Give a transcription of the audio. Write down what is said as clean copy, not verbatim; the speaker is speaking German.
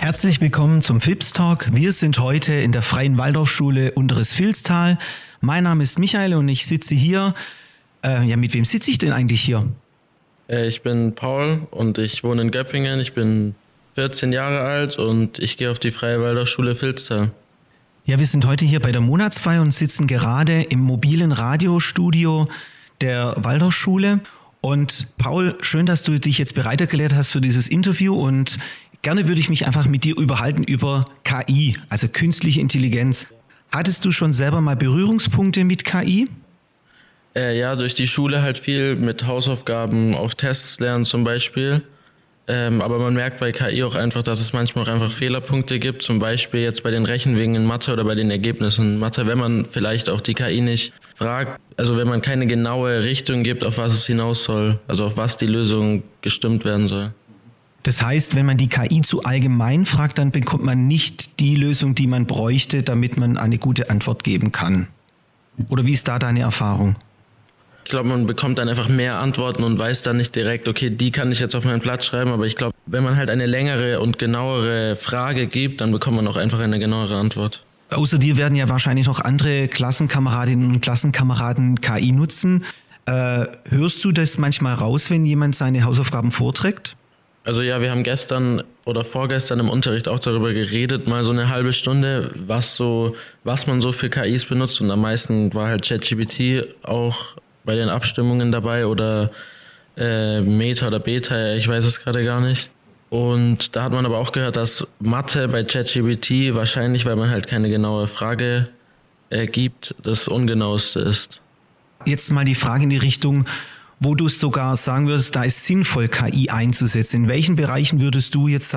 Herzlich willkommen zum FIPS Talk. Wir sind heute in der Freien Waldorfschule Unteres Vilstal. Mein Name ist Michael und ich sitze hier. Mit wem sitze ich denn eigentlich hier? Ich bin Paul und ich wohne in Göppingen. Ich bin 14 Jahre alt und ich gehe auf die Freie Waldorfschule Vilstal. Ja, wir sind heute hier bei der Monatsfeier und sitzen gerade im mobilen Radiostudio der Waldorfschule. Und Paul, schön, dass du dich jetzt bereit erklärt hast für dieses Interview, und gerne würde ich mich einfach mit dir unterhalten über KI, also künstliche Intelligenz. Hattest du schon selber mal Berührungspunkte mit KI? Ja, durch die Schule halt viel mit Hausaufgaben auf Tests lernen zum Beispiel. Aber man merkt bei KI auch einfach, dass es manchmal auch einfach Fehlerpunkte gibt. Zum Beispiel jetzt bei den Rechenwegen in Mathe oder bei den Ergebnissen in Mathe, wenn man vielleicht auch die KI nicht fragt, also wenn man keine genaue Richtung gibt, auf was es hinaus soll, also auf was die Lösung gestimmt werden soll. Das heißt, wenn man die KI zu allgemein fragt, dann bekommt man nicht die Lösung, die man bräuchte, damit man eine gute Antwort geben kann. Oder wie ist da deine Erfahrung? Ich glaube, man bekommt dann einfach mehr Antworten und weiß dann nicht direkt, okay, die kann ich jetzt auf meinen Blatt schreiben. Aber ich glaube, wenn man halt eine längere und genauere Frage gibt, dann bekommt man auch einfach eine genauere Antwort. Außer dir werden ja wahrscheinlich noch andere Klassenkameradinnen und Klassenkameraden KI nutzen. Hörst du das manchmal raus, wenn jemand seine Hausaufgaben vorträgt? Also ja, wir haben gestern oder vorgestern im Unterricht auch darüber geredet, mal so eine halbe Stunde, was man so für KIs benutzt. Und am meisten war halt ChatGPT auch bei den Abstimmungen dabei oder Meta oder Beta, ich weiß es gerade gar nicht. Und da hat man aber auch gehört, dass Mathe bei ChatGPT wahrscheinlich, weil man halt keine genaue Frage gibt, das Ungenaueste ist. Jetzt mal die Frage in die Richtung, wo du es sogar sagen würdest, da ist sinnvoll, KI einzusetzen. In welchen Bereichen würdest du jetzt